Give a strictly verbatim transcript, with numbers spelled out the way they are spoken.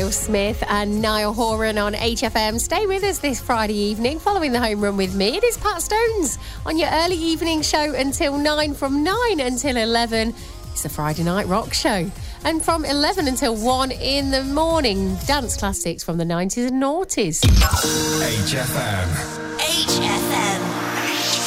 Will Smith and Niall Horan on H F M. Stay with us this Friday evening following the home run with me. It is Pat Stones on your early evening show until nine, from nine until eleven. It's the Friday Night Rock Show. And from eleven until one in the morning, dance classics from the nineties and noughties. H F M. H F M.